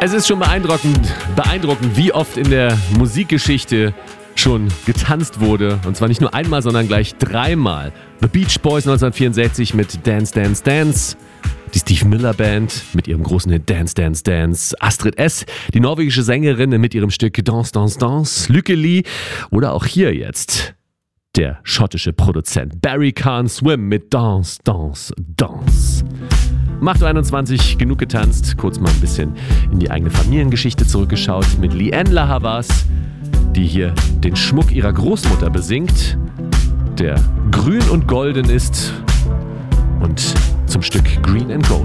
Es ist schon beeindruckend, wie oft in der Musikgeschichte schon getanzt wurde. Und zwar nicht nur einmal, sondern gleich dreimal. The Beach Boys 1964 mit Dance, Dance, Dance. Die Steve Miller Band mit ihrem großen Hit Dance, Dance, Dance. Astrid S., die norwegische Sängerin mit ihrem Stück Dance, Dance, Dance. Lykke Li oder auch hier jetzt der schottische Produzent Barry Can't Swim mit Dance, Dance, Dance. Um 8.21 Uhr genug getanzt, kurz mal ein bisschen in die eigene Familiengeschichte zurückgeschaut mit Lianne La Havas, die hier den Schmuck ihrer Großmutter besingt, der grün und golden ist und zum Stück Green and Gold